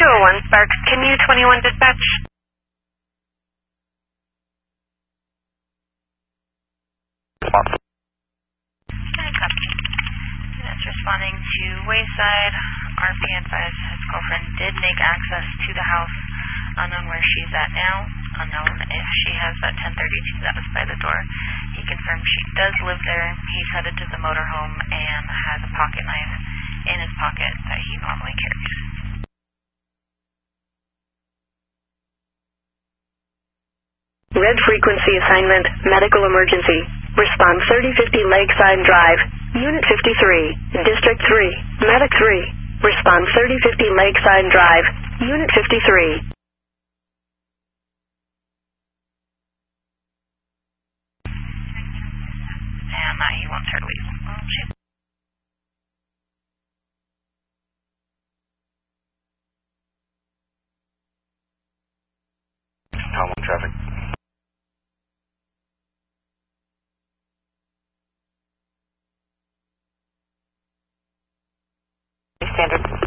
201 Sparks, can you 21 dispatch? Hi, copy. Units responding to Wayside. RP advised his girlfriend did make access to the house. Unknown where she's at now. Unknown if she has that 1032 that was by the door. He confirmed she does live there. He's headed to the motorhome and has a pocket knife in his pocket that he normally carries. Red frequency assignment, medical emergency. Response 3050 Lakeside Drive, Unit 53, District 3, Medic 3. Response 3050 Lakeside Drive, Unit 53. And he wants her to leave. Well, she's Common traffic. Standard.